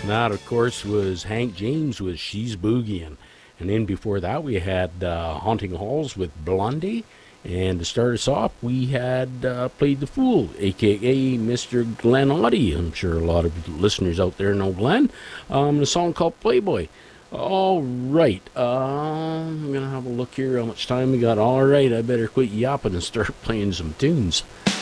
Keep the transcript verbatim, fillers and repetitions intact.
And that, of course, was Hank James with She's Boogieing. And then before that, we had uh, Haunting Halls with Blondie. And to start us off, we had uh, Played the Fool, a k a. Mister Glenn Audie. I'm sure a lot of listeners out there know Glenn. Um, a song called Playboy. All right. Uh, I'm going to have a look here how much time we got. All right, I better quit yapping and start playing some tunes.